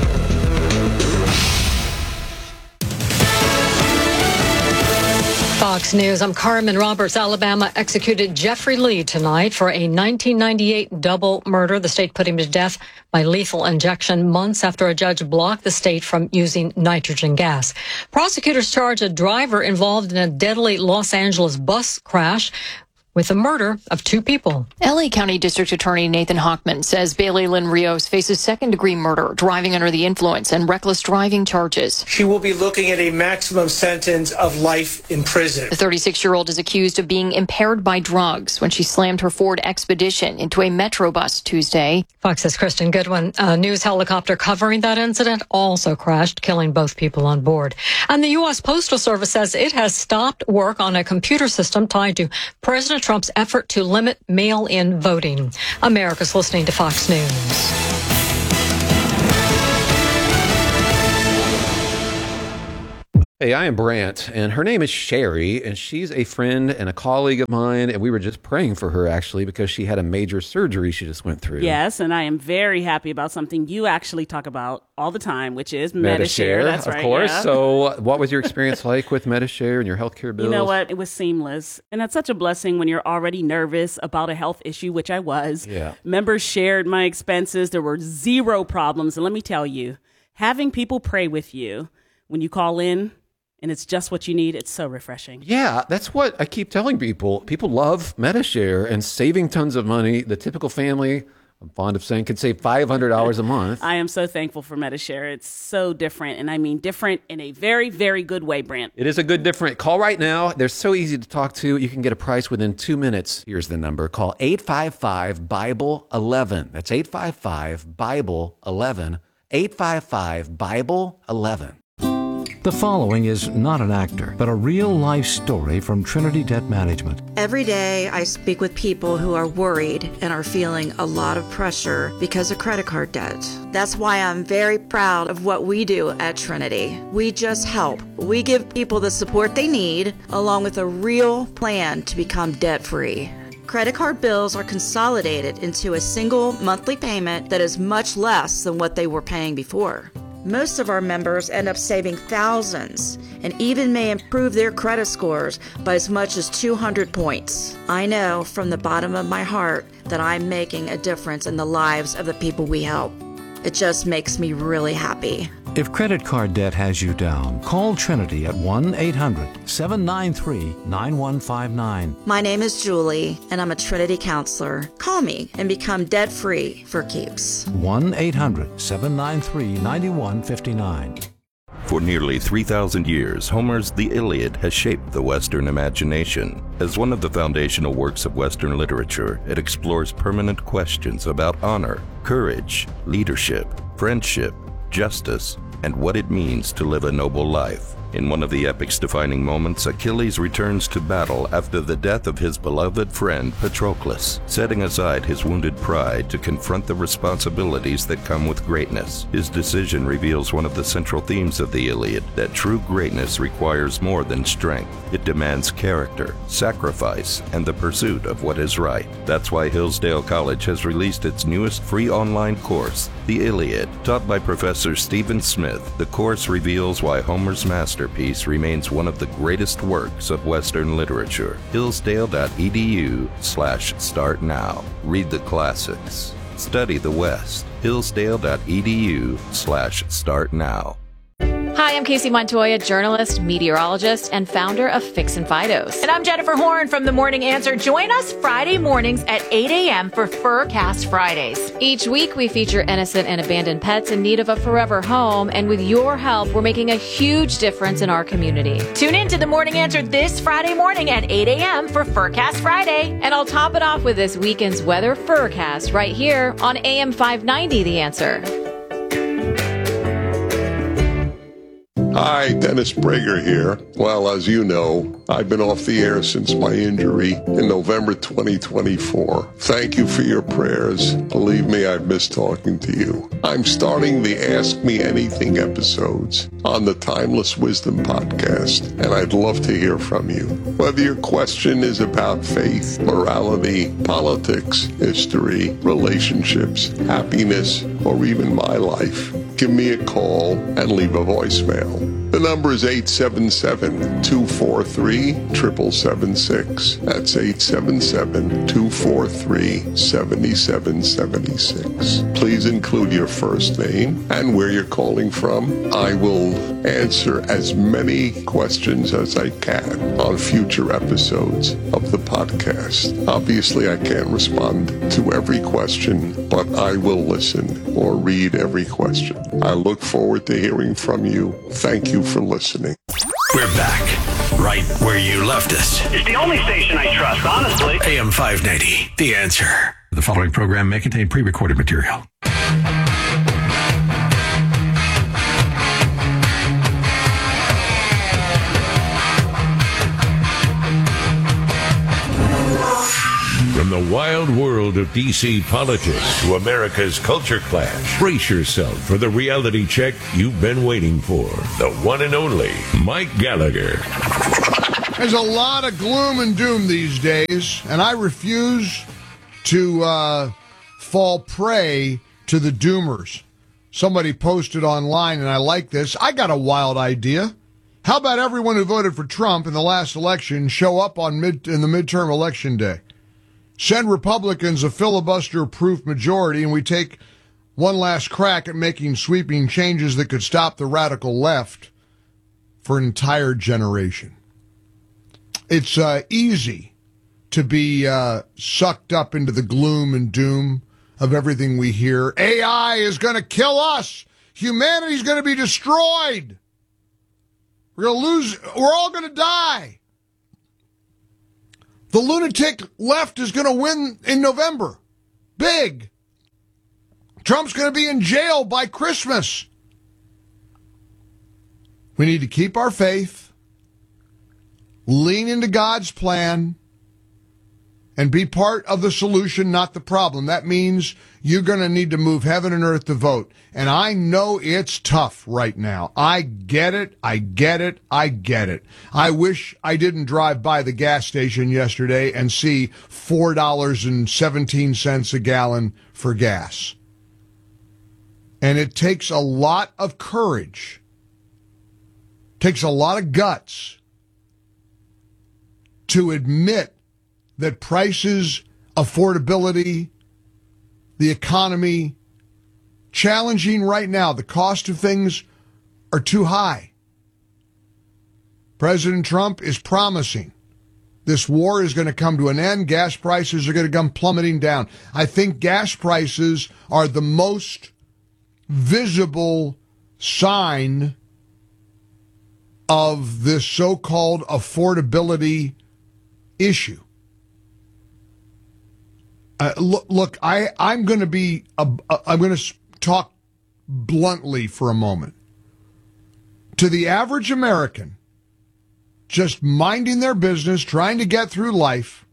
Fox News, I'm Carmen Roberts. Alabama executed Jeffrey Lee tonight for a nineteen ninety-eight double murder. The state put him to death by lethal injection months after a judge blocked the state from using nitrogen gas. Prosecutors charge a driver involved in a deadly Los Angeles bus crash with the murder of two people. L A County District Attorney Nathan Hochman says Bailey Lynn Rios faces second-degree murder, driving under the influence, and reckless driving charges. She will be looking at a maximum sentence of life in prison. The thirty-six-year-old is accused of being impaired by drugs when she slammed her Ford Expedition into a Metro bus Tuesday. Fox's Kristen Goodwin. A news helicopter covering that incident also crashed, killing both people on board. And the U S Postal Service says it has stopped work on a computer system tied to President Trump's effort to limit mail-in voting. America's listening to Fox News. Hey, I am Brant, and her name is Sherry, and she's a friend and a colleague of mine, and we were just praying for her, actually, because she had a major surgery she just went through. Yes, and I am very happy about something you actually talk about all the time, which is Medi-Share. That's of right, course. yeah. So what was your experience like with Medi-Share and your healthcare bills? You know what? It was seamless. And that's such a blessing when you're already nervous about a health issue, which I was. Yeah. Members shared my expenses. There were zero problems. And let me tell you, having people pray with you when you call in, and it's just what you need, it's so refreshing. Yeah, that's what I keep telling people. People love Medi-Share and saving tons of money. The typical family, I'm fond of saying, could save five hundred dollars a month. I am so thankful for Medi-Share. It's so different, and I mean different in a very, very good way, Brant. It is a good different. Call right now. They're so easy to talk to. You can get a price within two minutes. Here's the number. Call eight five five, Bible eleven. That's eight five five, Bible eleven. eight five five, Bible eleven. The following is not an actor, but a real-life story from Trinity Debt Management. Every day I speak with people who are worried and are feeling a lot of pressure because of credit card debt. That's why I'm very proud of what we do at Trinity. We just help. We give people the support they need, along with a real plan to become debt-free. Credit card bills are consolidated into a single monthly payment that is much less than what they were paying before. Most of our members end up saving thousands and even may improve their credit scores by as much as two hundred points. I know from the bottom of my heart that I'm making a difference in the lives of the people we help. It just makes me really happy. If credit card debt has you down, call Trinity at one eight hundred, seven nine three, nine one five nine. My name is Julie, and I'm a Trinity counselor. Call me and become debt-free for keeps. one eight hundred, seven nine three, nine one five nine. For nearly three thousand years, Homer's The Iliad has shaped the Western imagination. As one of the foundational works of Western literature, it explores permanent questions about honor, courage, leadership, friendship, justice, and what it means to live a noble life. In one of the epic's defining moments, Achilles returns to battle after the death of his beloved friend Patroclus, setting aside his wounded pride to confront the responsibilities that come with greatness. His decision reveals one of the central themes of the Iliad, that true greatness requires more than strength. It demands character, sacrifice, and the pursuit of what is right. That's why Hillsdale College has released its newest free online course, The Iliad. Taught by Professor Stephen Smith, the course reveals why Homer's masterpiece remains one of the greatest works of Western literature. Hillsdale.edu slash start now. Read the classics. Study the West. Hillsdale.edu slash start now. Hi, I'm Casey Montoya, journalist, meteorologist, and founder of Fix and Fidos. And I'm Jennifer Horn from The Morning Answer. Join us Friday mornings at eight a.m. for Furcast Fridays. Each week, we feature innocent and abandoned pets in need of a forever home. And with your help, we're making a huge difference in our community. Tune in to The Morning Answer this Friday morning at eight a.m. for Furcast Friday. And I'll top it off with this weekend's weather Furcast right here on A M five ninety, The Answer. Hi, Dennis Prager here. Well, as you know, I've been off the air since my injury in November twenty twenty-four. Thank you for your prayers. Believe me, I've missed talking to you. I'm starting the Ask Me Anything episodes on the Timeless Wisdom podcast, and I'd love to hear from you. Whether your question is about faith, morality, politics, history, relationships, happiness, or even my life, give me a call and leave a voicemail. The number is eight seven seven, two four three, seven seven seven six. That's eight seven seven, two four three, seven seven seven six. Please include your first name and where you're calling from. I will answer as many questions as I can on future episodes of the podcast. Obviously, I can't respond to every question, but I will listen or read every question. I look forward to hearing from you. Thank you for listening. We're back, right where you left us. It's the only station I trust, honestly. A M five ninety, The Answer. The following program may contain pre-recorded material. From the wild world of D C politics to America's culture clash, brace yourself for the reality check you've been waiting for. The one and only Mike Gallagher. There's a lot of gloom and doom these days, and I refuse to uh, fall prey to the doomers. Somebody posted online, and I like this. I got a wild idea. How about everyone who voted for Trump in the last election show up on mid in the midterm election day? Send Republicans a filibuster-proof majority, and we take one last crack at making sweeping changes that could stop the radical left for an entire generation. It's uh, easy to be uh, sucked up into the gloom and doom of everything we hear. A I is going to kill us. Humanity's going to be destroyed. We're going to lose. We're all going to die. The lunatic left is going to win in November. Big. Trump's going to be in jail by Christmas. We need to keep our faith, lean into God's plan, and be part of the solution, not the problem. That means you're going to need to move heaven and earth to vote. And I know it's tough right now. I get it. I get it. I get it. I wish I didn't drive by the gas station yesterday and see four dollars and seventeen cents a gallon for gas. And it takes a lot of courage, takes a lot of guts to admit that prices, affordability, the economy, challenging right now. The cost of things are too high. President Trump is promising this war is going to come to an end. Gas prices are going to come plummeting down. I think gas prices are the most visible sign of this so-called affordability issue. Uh, look, look, I, I'm going to be, a, a, I'm going to talk bluntly for a moment. To the average American, just minding their business, trying to get through life,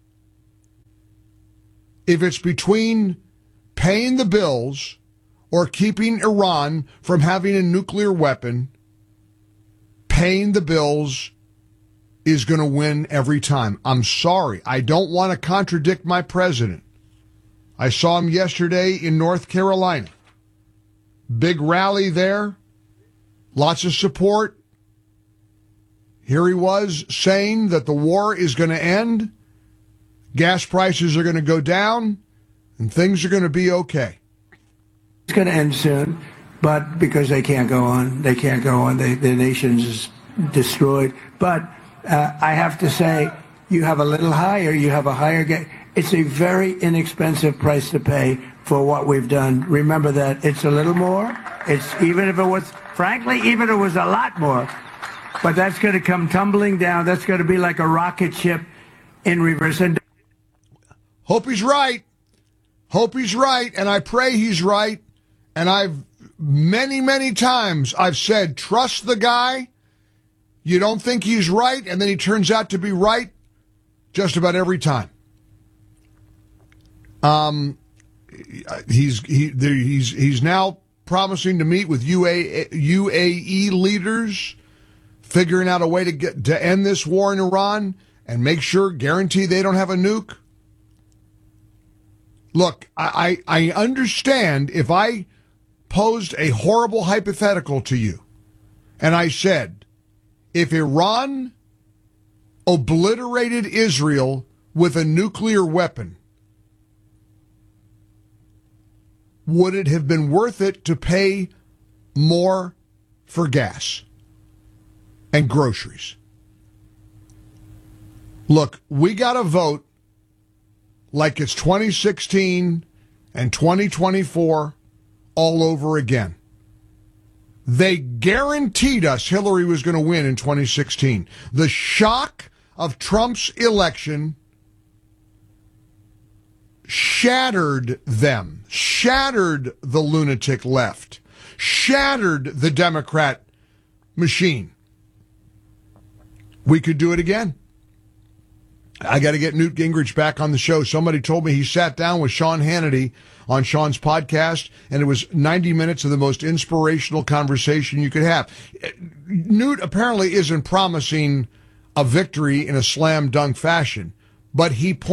if it's between paying the bills or keeping Iran from having a nuclear weapon, paying the bills is going to win every time. I'm sorry. I don't want to contradict my president. I saw him yesterday in North Carolina. Big rally there. Lots of support. Here he was saying that the war is going to end. Gas prices are going to go down. And things are going to be okay. It's going to end soon. But because they can't go on, they can't go on. They, the nation's destroyed. But uh, I have to say, you have a little higher. You have a higher gas. It's a very inexpensive price to pay for what we've done. Remember that it's a little more. It's even if it was, frankly, even if it was a lot more. But that's going to come tumbling down. That's going to be like a rocket ship in reverse. And hope he's right. Hope he's right. And I pray he's right. And I've many, many times I've said, trust the guy. You don't think he's right. And then he turns out to be right just about every time. Um, he's he there, he's he's now promising to meet with U A E leaders, figuring out a way to get to end this war in Iran and make sure, guarantee they don't have a nuke. Look, I I, I understand if I posed a horrible hypothetical to you, and I said, if Iran obliterated Israel with a nuclear weapon, would it have been worth it to pay more for gas and groceries? Look, we got to vote like it's twenty sixteen and twenty twenty-four all over again. They guaranteed us Hillary was going to win in twenty sixteen. The shock of Trump's election shattered them, shattered the lunatic left, shattered the Democrat machine. We could do it again. I got to get Newt Gingrich back on the show. Somebody told me he sat down with Sean Hannity on Sean's podcast, and it was ninety minutes of the most inspirational conversation you could have. Newt apparently isn't promising a victory in a slam dunk fashion, but he